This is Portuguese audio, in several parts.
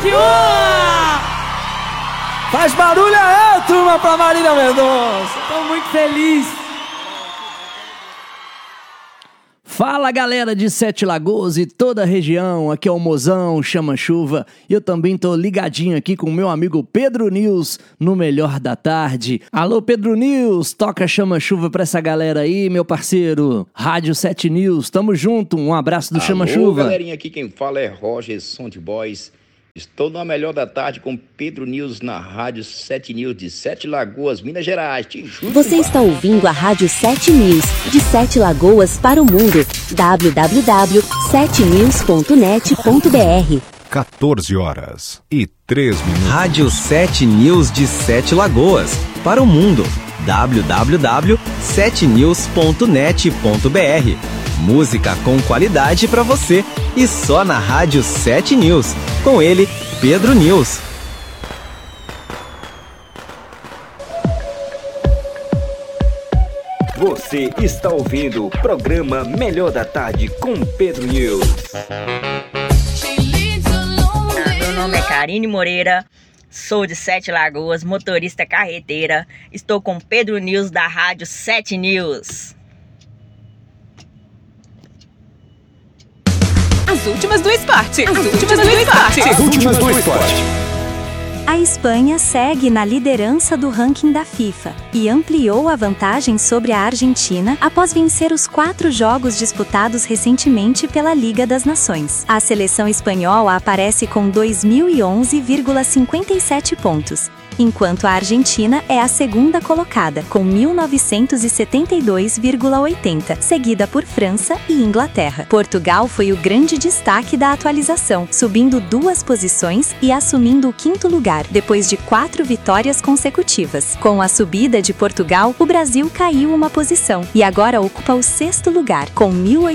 Faz barulho aí, turma, pra Marília Mendonça. Tô muito feliz. Fala, galera de Sete Lagoas e toda a região. Aqui é o Mozão, Chama Chuva. E eu também tô ligadinho aqui com o meu amigo Pedro News no Melhor da Tarde. Alô, Pedro News, toca Chama Chuva pra essa galera aí, meu parceiro. Rádio 7 News, tamo junto. Um abraço do Chama Chuva. Galerinha, aqui quem fala é Roger Sound Boys. Estou no Melhor da Tarde com Pedro News na Rádio 7 News de Sete Lagoas, Minas Gerais. Você está ouvindo a Rádio 7 News de Sete Lagoas para o mundo. www.7news.net.br 14h03. Rádio 7 News de Sete Lagoas para o mundo. www.7news.net.br Música com qualidade para você e só na Rádio 7 News. Com ele, Pedro News. Você está ouvindo o programa Melhor da Tarde com Pedro News. Meu nome é Karine Moreira, sou de Sete Lagoas, motorista carreteira. Estou com Pedro News da Rádio 7 News. As últimas do esporte. A Espanha segue na liderança do ranking da FIFA e ampliou a vantagem sobre a Argentina após vencer os 4 jogos disputados recentemente pela Liga das Nações. A seleção espanhola aparece com 2.011,57 pontos, enquanto a Argentina é a segunda colocada, com 1.972,80, seguida por França e Inglaterra. Portugal foi o grande destaque da atualização, subindo 2 posições e assumindo o 5º lugar, depois de 4 vitórias consecutivas. Com a subida de Portugal, o Brasil caiu uma posição e agora ocupa o 6º lugar, com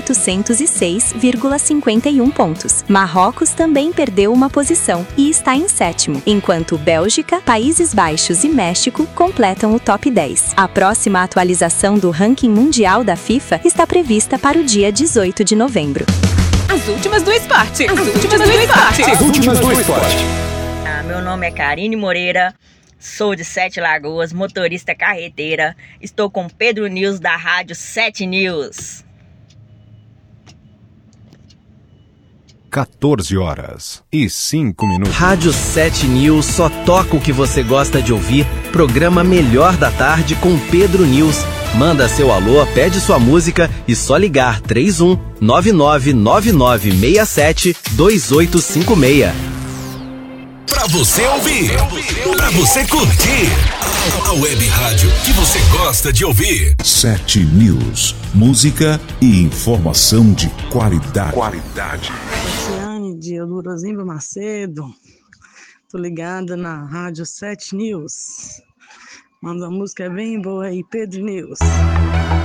1.806,51 pontos. Marrocos também perdeu uma posição e está em 7º, enquanto Bélgica, Países Baixos e México completam o top 10. A próxima atualização do ranking mundial da FIFA está prevista para o dia 18 de novembro. As últimas do esporte. Meu nome é Karine Moreira, sou de Sete Lagoas, motorista carreteira. Estou com Pedro News da Rádio 7 News. 14h05. Rádio 7 News só toca o que você gosta de ouvir. Programa Melhor da Tarde com Pedro News. Manda seu alô, pede sua música e só ligar 31 999967 2856. Pra você ouvir, pra você curtir, a web rádio que você gosta de ouvir. 7 News, música e informação de qualidade. Luciane de Elurozimba Macedo, tô ligada na Rádio 7 News. Manda uma música bem boa aí, Pedro News.